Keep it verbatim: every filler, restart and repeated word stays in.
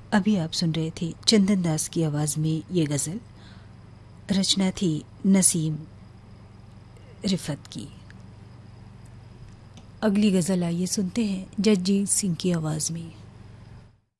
अभी आप सुन रहे थे चंदन दास की आवाज़ में ये गज़ल। रचना थी नसीम रिफत की। अगली गज़ल आइए सुनते हैं जगजीत सिंह की आवाज़ में।